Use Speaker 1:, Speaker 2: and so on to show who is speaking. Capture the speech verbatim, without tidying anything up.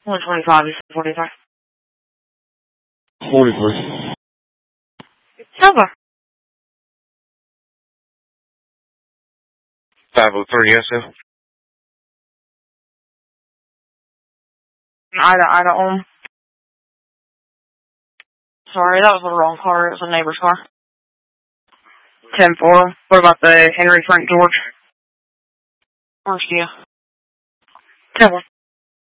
Speaker 1: one twenty-five is forty-three.
Speaker 2: forty-three.
Speaker 1: Silver.
Speaker 2: five oh three, yes, sir.
Speaker 1: Ida, Ida, um. Sorry, that was the wrong car. It was a neighbor's car. ten four. What about the Henry Frank George? Orange Kia. ten one.